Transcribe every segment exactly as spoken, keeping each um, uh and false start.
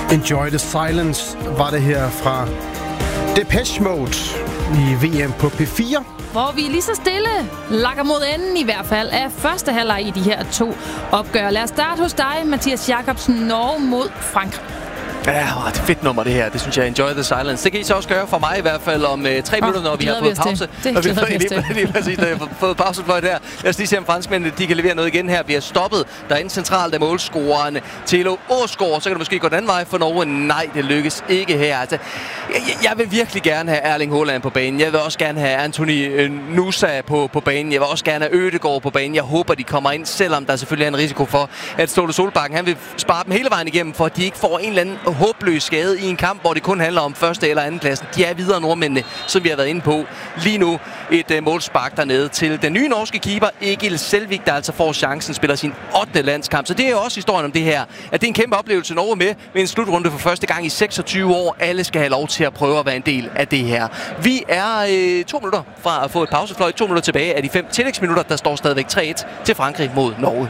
Enjoy the Silence var det her fra Depeche Mode i V M på P fire. Hvor vi lige så stille lakker mod enden i hvert fald af første halvleg i de her to opgør. Lad os starte hos dig, Mathias Jakobsen, Norge mod Frankrig. Ja, det er fedt nummer det her. Det synes jeg, Enjoy the Silence. Det kan I så også gøre for mig i hvert fald om uh, tre oh, minutter, når vi har fået pause. Det og vi har lige, lige præcis fået pausefløjt her. Lad os lige se, om franskmændene de kan levere noget igen her. Vi har stoppet derinde centralt af målscoreren Thilo Aasgaard. Så kan det måske gå den anden vej for Norge. Nej, det lykkes ikke her. Altså, jeg, jeg vil virkelig gerne have Erling Haaland på banen. Jeg vil også gerne have Anthony Nusa på, på banen. Jeg vil også gerne have Ødegaard på banen. Jeg håber, de kommer ind, selvom der selvfølgelig er en risiko for, at Ståle Solbakken han vil spare dem hele vejen igennem, for at de ikke får en eller anden håbløs skade i en kamp, hvor det kun handler om første eller anden pladsen. De er videre nordmændene, som vi har været inde på. Lige nu et uh, målspark dernede til den nye norske keeper, Egil Selvik, der altså får chancen, spiller sin ottende landskamp. Så det er jo også historien om det her, at det er en kæmpe oplevelse Norge med ved en slutrunde for første gang i seksogtyve år. Alle skal have lov til at prøve at være en del af det her. Vi er øh, to minutter fra at få et pausefløjt, to minutter tilbage af de fem tillægsminutter. Der står stadigvæk tre et til Frankrig mod Norge.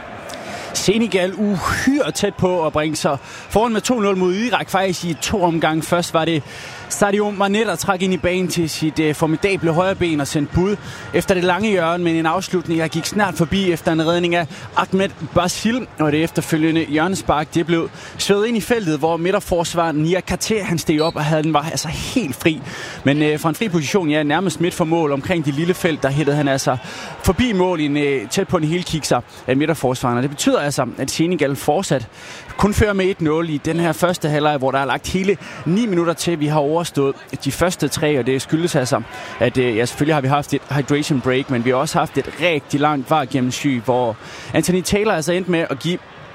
Senegal uhyre tæt på at bringe sig foran med to nul mod Irak, faktisk i to omgange. Først var det Sadio Mané, der trak ind i banen til sit uh, formidable højreben og sendte bud efter det lange hjørne, men en afslutning, der gik snart forbi efter en redning af Ahmed Basil, og det efterfølgende hjørnespark, det blev svødet ind i feltet, hvor midterforsvaren Nia Kate, han steg op og havde den var altså helt fri. Men uh, fra en fri position, ja, nærmest midt for mål omkring det lille felt, der hættede han altså forbi mål i en, uh, tæt på en hel kikser af midterforsvaren. Og det betyder altså, at Senegal fortsat kun fører med et nul i den her første halvleg, hvor der er lagt hele ni minutter til, vi har overstået de første tre, og det skyldes altså, at ja, selvfølgelig har vi haft et hydration break, men vi har også haft et rigtig langt var gennemsyn, hvor Anthony Taylor altså endte med at give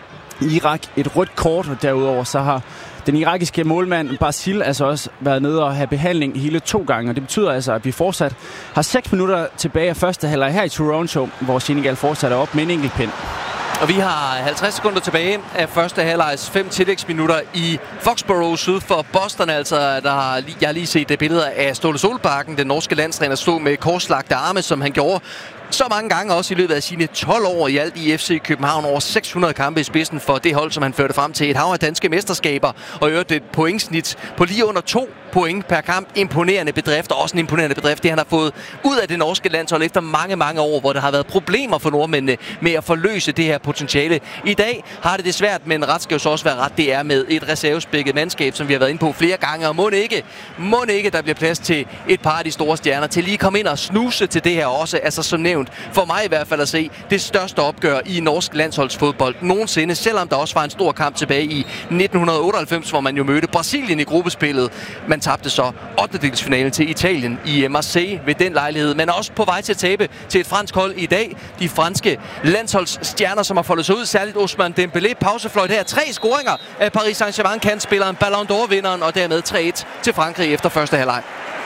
Irak et rødt kort, og derudover så har den irakiske målmand Basil altså også været nede og have behandling hele to gange, og det betyder altså, at vi fortsat har seks minutter tilbage af første halvleg her i Toronto, hvor Senegal fortsat er op med en enkelt pind. Og vi har halvtreds sekunder tilbage af første halvlegs fem tillægsminutter i Foxborough syd for Boston. Altså, der har, jeg har lige set det billeder af Ståle Solbakken, den norske landstræner, stod med korslagte arme, som han gjorde så mange gange også i løbet af sine tolv år i alt i F C København. Over seks hundrede kampe i spidsen for det hold, som han førte frem til et hav af danske mesterskaber. Og øvrigt et pointsnit på lige under to point per kamp. Imponerende bedrift, og også en imponerende bedrift, det han har fået ud af det norske landshold efter mange, mange år, hvor der har været problemer for nordmændene med at forløse det her potentiale. I dag har det det svært, men ret skal jo så også være ret. Det er med et reservespækket mandskab, som vi har været inde på flere gange. Og må ikke, må ikke, der bliver plads til et par af de store stjerner til lige at komme ind og snuse til det her også. Altså som nævnt, for mig i hvert fald at se det største opgør i norsk landsholdsfodbold nogensinde, selvom der også var en stor kamp tilbage i nitten otteoghalvfems, hvor man jo mødte Brasilien i gruppespillet. Man tabte så ottendedelsfinalen til Italien i Marseille ved den lejlighed, men også på vej til at tabe til et fransk hold i dag. De franske landsholdsstjerner, som har foldet sig ud, særligt Ousmane Dembélé, pausefløjt her. Tre scoringer af Paris Saint-Germain, kandspilleren, Ballon d'Or-vinderen, og dermed tre et til Frankrig efter første halvleg.